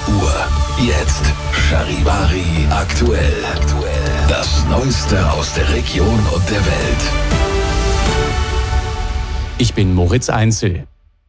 Uhr. Jetzt Charivari aktuell. Das Neueste aus der Region und der Welt. Ich bin Moritz Einzel.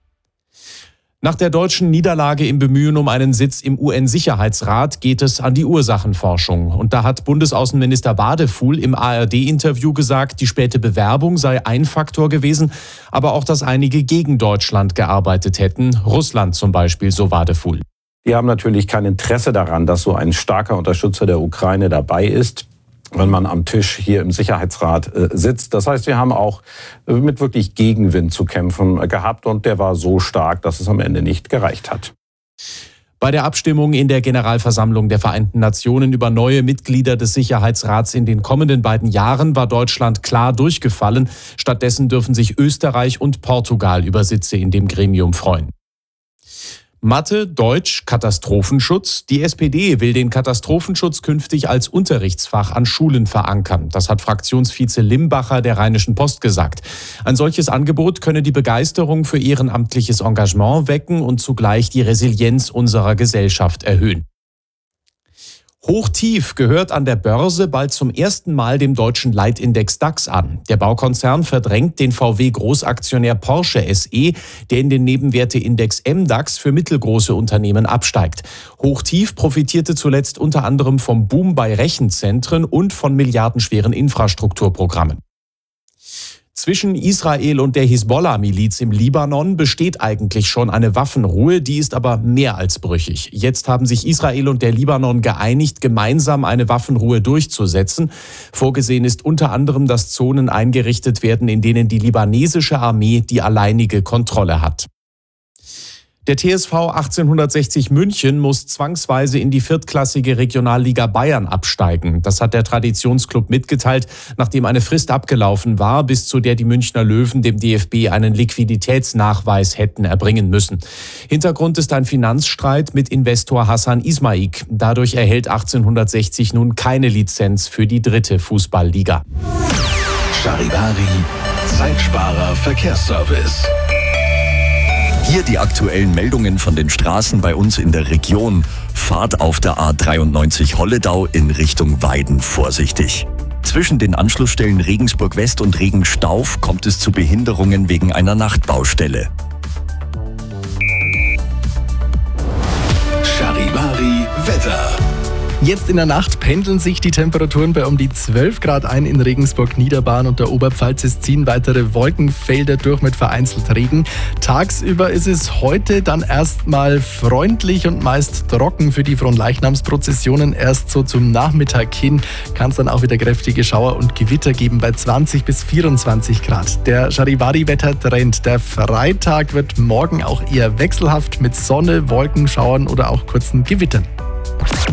Nach der deutschen Niederlage im Bemühen um einen Sitz im UN-Sicherheitsrat geht es an die Ursachenforschung. Und da hat Bundesaußenminister Wadefuhl im ARD-Interview gesagt, die späte Bewerbung sei ein Faktor gewesen, aber auch, dass einige gegen Deutschland gearbeitet hätten. Russland zum Beispiel, so Wadefuhl. Wir haben natürlich kein Interesse daran, dass so ein starker Unterstützer der Ukraine dabei ist, wenn man am Tisch hier im Sicherheitsrat sitzt. Das heißt, wir haben auch mit wirklich Gegenwind zu kämpfen gehabt und der war so stark, dass es am Ende nicht gereicht hat. Bei der Abstimmung in der Generalversammlung der Vereinten Nationen über neue Mitglieder des Sicherheitsrats in den kommenden beiden Jahren war Deutschland klar durchgefallen. Stattdessen dürfen sich Österreich und Portugal über Sitze in dem Gremium freuen. Mathe, Deutsch, Katastrophenschutz. Die SPD will den Katastrophenschutz künftig als Unterrichtsfach an Schulen verankern. Das hat Fraktionsvize Limbacher der Rheinischen Post gesagt. Ein solches Angebot könne die Begeisterung für ehrenamtliches Engagement wecken und zugleich die Resilienz unserer Gesellschaft erhöhen. Hochtief gehört an der Börse bald zum ersten Mal dem deutschen Leitindex DAX an. Der Baukonzern verdrängt den VW-Großaktionär Porsche SE, der in den Nebenwerteindex MDAX für mittelgroße Unternehmen absteigt. Hochtief profitierte zuletzt unter anderem vom Boom bei Rechenzentren und von milliardenschweren Infrastrukturprogrammen. Zwischen Israel und der Hisbollah-Miliz im Libanon besteht eigentlich schon eine Waffenruhe, die ist aber mehr als brüchig. Jetzt haben sich Israel und der Libanon geeinigt, gemeinsam eine Waffenruhe durchzusetzen. Vorgesehen ist unter anderem, dass Zonen eingerichtet werden, in denen die libanesische Armee die alleinige Kontrolle hat. Der TSV 1860 München muss zwangsweise in die viertklassige Regionalliga Bayern absteigen. Das hat der Traditionsclub mitgeteilt, nachdem eine Frist abgelaufen war, bis zu der die Münchner Löwen dem DFB einen Liquiditätsnachweis hätten erbringen müssen. Hintergrund ist ein Finanzstreit mit Investor Hassan Ismaik. Dadurch erhält 1860 nun keine Lizenz für die dritte Fußballliga. Charivari, Zeitsparer Verkehrsservice. Hier die aktuellen Meldungen von den Straßen bei uns in der Region. Fahrt auf der A93 Holledau in Richtung Weiden vorsichtig. Zwischen den Anschlussstellen Regensburg West und Regenstauf kommt es zu Behinderungen wegen einer Nachtbaustelle. Charivari Wetter. Jetzt in der Nacht pendeln sich die Temperaturen bei um die 12 Grad ein in Regensburg, Niederbayern und der Oberpfalz. Es ziehen weitere Wolkenfelder durch mit vereinzelt Regen. Tagsüber ist es heute dann erstmal freundlich und meist trocken für die Fronleichnamsprozessionen. Erst so zum Nachmittag hin kann es dann auch wieder kräftige Schauer und Gewitter geben bei 20 bis 24 Grad. Der Charivari-Wettertrend. Der Freitag wird morgen auch eher wechselhaft mit Sonne, Wolkenschauern oder auch kurzen Gewittern.